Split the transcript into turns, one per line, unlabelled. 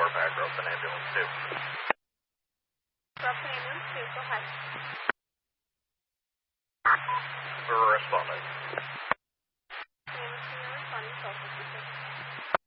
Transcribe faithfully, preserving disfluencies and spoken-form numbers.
four, back Roseland Ambulance two.
Roseland Ambulance two, go ahead.
We're responding.